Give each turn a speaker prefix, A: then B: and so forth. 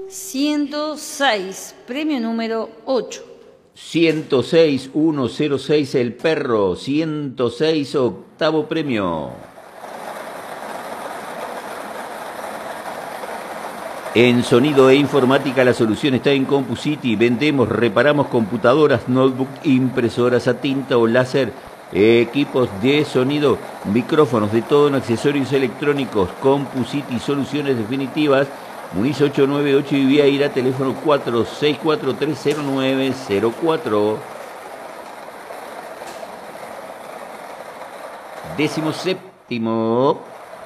A: 106, premio número 8.
B: 106, 106 el perro, 106 octavo premio. En sonido e informática la solución está en CompuCity. Vendemos, reparamos computadoras, notebook, impresoras a tinta o láser, equipos de sonido, micrófonos de todo en accesorios electrónicos. CompuCity, soluciones definitivas. Muniz 898 y Viaira, teléfono 46430904. 17º